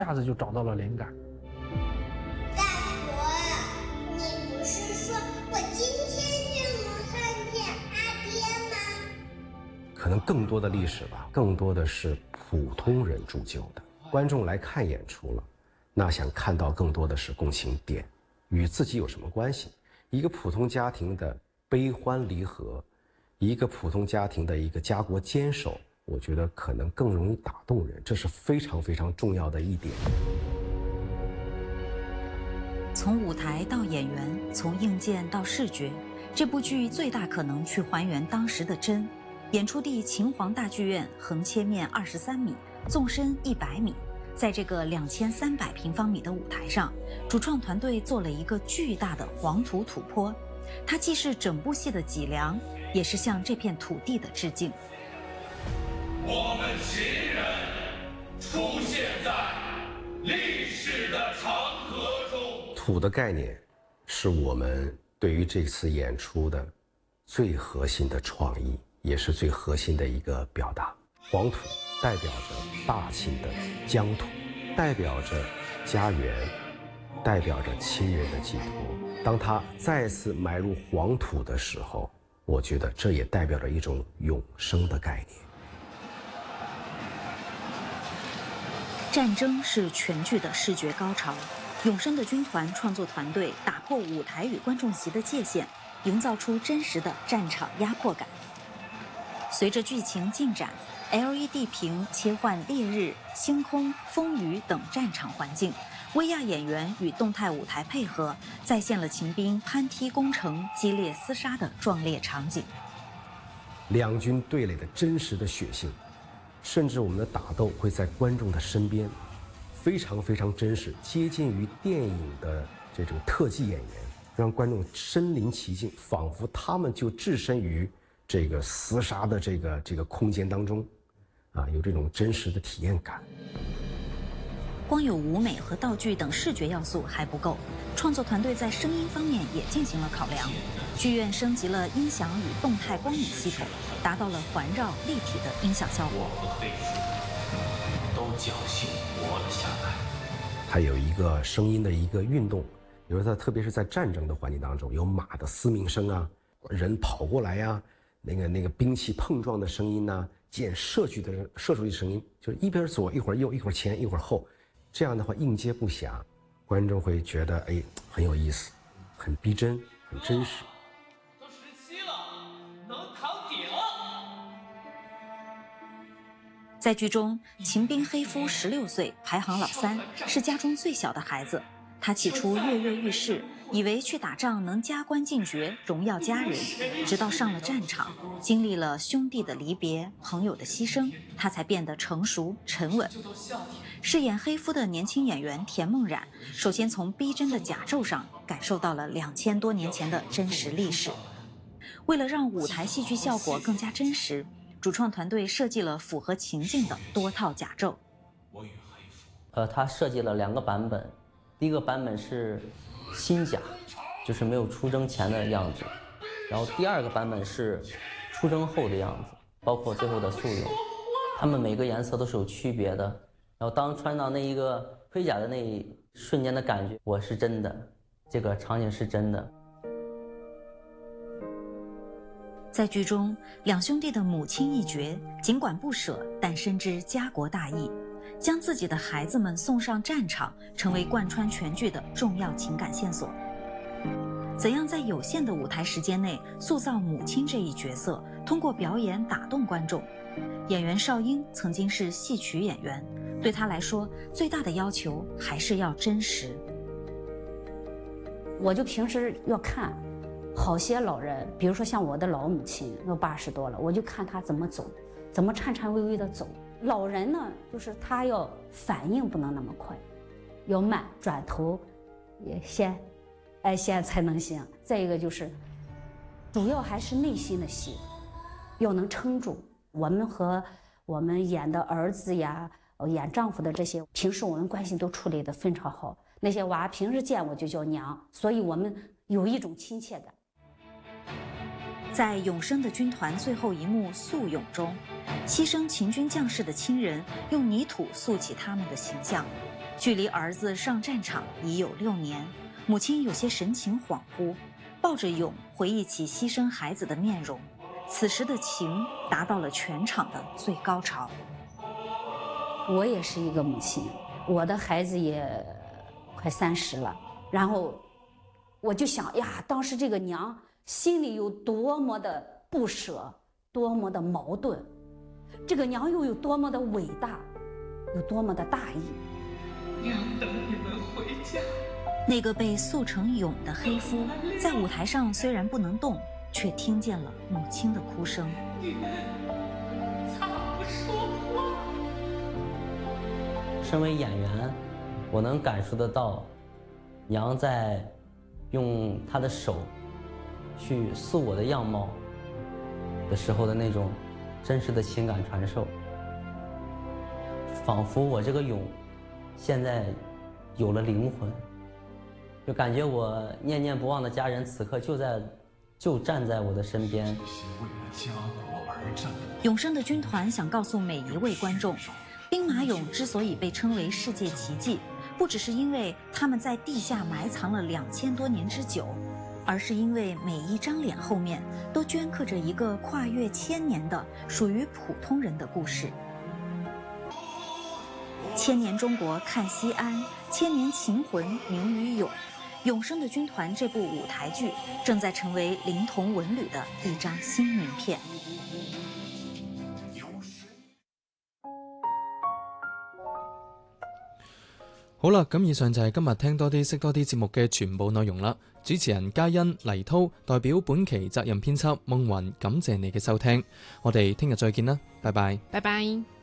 下子就找到了灵感。 大伯，你不是说我今天就能看见阿爹吗？ 可能更多的历史吧，更多的是普通人铸就的。观众来看演出了，那想看到更多的是共情点，与自己有什么关系？一个普通家庭的悲欢离合，一个普通家庭的一个家国坚守，我觉得可能更容易打动人，这是非常非常重要的一点。 从舞台到演员，从硬件到视觉，这部剧最大可能去还原当时的真。演出地秦皇大剧院横切面23米，纵深100米。在这个2300平方米的舞台上，主创团队做了一个巨大的黄土土坡，它既是整部戏的脊梁，也是向这片土地的致敬。 我们秦人出现在历史的长河中。 土的概念是我们对于这次演出的最核心的创意，也是最核心的一个表达。黄土代表着大秦的疆土，代表着家园，代表着亲人的寄托。当他再次埋入黄土的时候，我觉得这也代表着一种永生的概念。 战争是全剧的视觉高潮，永生的军团创作团队打破舞台与观众席的界限，营造出真实的战场压迫感。随着剧情进展， LED 屏切换烈日、星空、风雨等战场环境，VR 演员与动态舞台配合，再现了秦兵攀梯攻城、激烈厮杀的壮烈场景。 两军对垒的真实的血性，甚至我们的打斗会在观众的身边，非常非常真实，接近于电影的这种特技演员，让观众身临其境，仿佛他们就置身于这个厮杀的这个空间当中，有这种真实的体验感。 光有舞美和道具等视觉要素还不够，创作团队在声音方面也进行了考量。剧院升级了音响与动态光影系统，达到了环绕立体的音响效果。 我和贝叔都侥幸活了下来。 还有一个声音的一个运动，比如说特别是在战争的环境当中，有马的嘶鸣声啊，人跑过来呀，那个兵器碰撞的声音呐，箭射出去的声音，就是一边左一会儿右，一会儿前一会儿后，这样的话应接不暇，观众会觉得很有意思，很逼真，很真实。 都17了，能扛顶。 在剧中，秦兵黑夫16岁，排行老3，是家中最小的孩子。他起初跃跃欲试，以为去打仗能加官进爵，荣耀家人。直到上了战场，经历了兄弟的离别、朋友的牺牲，他才变得成熟沉稳。饰演黑夫的年轻演员田梦冉，首先从逼真的甲胄上感受到了2000多年前的真实历史。为了让舞台戏剧效果更加真实，主创团队设计了符合情境的多套甲胄。 他设计了2个版本，第一个版本是新甲，就是没有出征前的样子，然后第2个版本是出征后的样子，包括最后的素用，它们每个颜色都是有区别的。然后当穿到那一个盔甲的那一瞬间的感觉，我是真的，这个场景是真的。 在剧中，两兄弟的母亲一角，尽管不舍，但深知家国大义，将自己的孩子们送上战场，成为贯穿全剧的重要情感线索。怎样在有限的舞台时间内塑造母亲这一角色，通过表演打动观众？演员邵英曾经是戏曲演员，对他来说，最大的要求还是要真实。 我就平时要看好些老人，比如说像我的老母亲都80多了，我就看她怎么走，怎么颤颤巍巍的走。老人呢，就是他要反应不能那么快，要慢，转头也先才能行。再一个就是，主要还是内心的戏，要能撑住。我们和我们演的儿子呀，演丈夫的这些，平时我们关系都处理得非常好。那些娃平时见我就叫娘，所以我们有一种亲切感。 在永生的军团最后一幕肃咏中，牺牲秦军将士的亲人用泥土塑起他们的形象， 距离儿子上战场已有6年，母亲有些神情恍惚，抱着俑回忆起牺牲孩子的面容。此时的情达到了全场的最高潮。 我也是一个母亲，我的孩子也快30了，然后我就想呀，当时这个娘心里有多么的不舍，多么的矛盾，这个娘又有多么的伟大，有多么的大义。 娘等你们回家。 那个被塑成俑的黑夫，在舞台上虽然不能动，却听见了母亲的哭声。 你们咋不说话？ 身为演员，我能感受得到，娘在用她的手去塑我的样貌的时候的那种真实的情感传授，仿佛我这个俑现在有了灵魂，就感觉我念念不忘的家人此刻就站在我的身边。 为了家国而战。 永生的军团想告诉每一位观众，兵马俑之所以被称为世界奇迹，不只是因为他们在地下埋藏了2000多年之久，而是因为每一张脸后面都镌刻着一个跨越1000年的属于普通人的故事。千年中国看西安，千年秦魂凝于俑。永生的军团这部舞台剧正在成为灵童文旅的一张新名片。 好啦，咁以上就係今日聽多啲識多啲節目嘅全部內容啦。主持人嘉欣、黎濤代表本期責任編輯夢雲，感謝你嘅收聽。我哋聽日再見啦，拜拜。 拜拜。